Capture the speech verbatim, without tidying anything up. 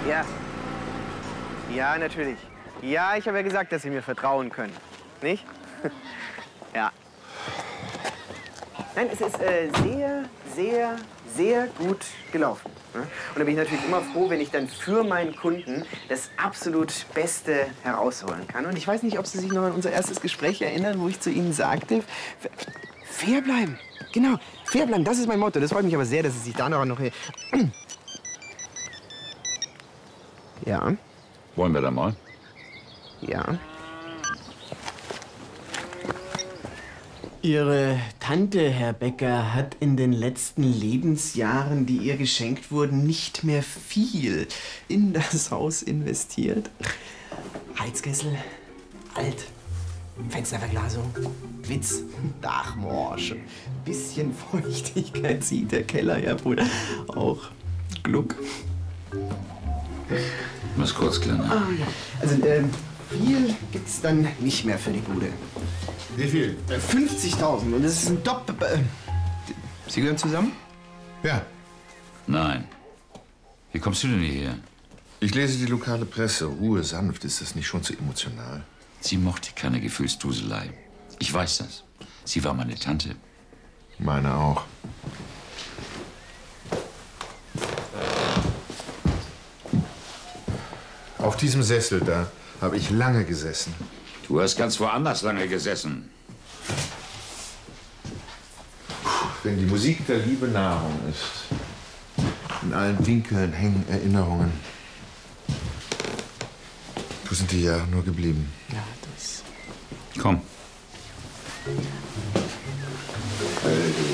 Ja. Ja, natürlich. Ja, ich habe ja gesagt, dass Sie mir vertrauen können. Nicht? Ja. Nein, es ist äh, sehr, sehr, sehr gut gelaufen. Ne? Und da bin ich natürlich immer froh, wenn ich dann für meinen Kunden das absolut Beste herausholen kann. Und ich weiß nicht, ob Sie sich noch an unser erstes Gespräch erinnern, wo ich zu Ihnen sagte, fair bleiben. Genau, fair bleiben, das ist mein Motto. Das freut mich aber sehr, dass Sie sich da noch... noch ja. Wollen wir da mal? Ja. Ihre Tante, Herr Becker, hat in den letzten Lebensjahren, die ihr geschenkt wurden, nicht mehr viel in das Haus investiert. Heizkessel, alt, Fensterverglasung, Witz, Dachmorsche, bisschen Feuchtigkeit zieht der Keller ja wohl auch Gluck. Muss kurz, Kleiner. Ah, ja. Also, ähm, viel gibt's dann nicht mehr für die Bude. Wie viel? fünfzigtausend und das ist ein Dopp... Äh, Sie gehören zusammen? Ja. Nein. Wie kommst du denn hierher? Ich lese die lokale Presse. Ruhe, sanft. Ist das nicht schon zu emotional? Sie mochte keine Gefühlsduselei. Ich weiß das. Sie war meine Tante. Meine auch. Auf diesem Sessel da habe ich lange gesessen. Du hast ganz woanders lange gesessen. Wenn die Musik der Liebe Nahrung ist. In allen Winkeln hängen Erinnerungen. Wo sind die ja nur geblieben? Ja, das... Komm.